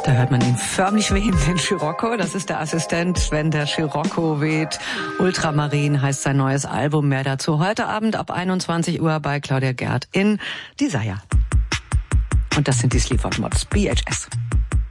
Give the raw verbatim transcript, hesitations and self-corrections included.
Da hört man ihn förmlich wehen, den Scirocco. Das ist der Assistent, wenn der Scirocco weht. Ultramarin heißt sein neues Album. Mehr dazu heute Abend ab einundzwanzig Uhr bei Claudia Gerd in Desire. Und das sind die Sleaford Mods, B H S.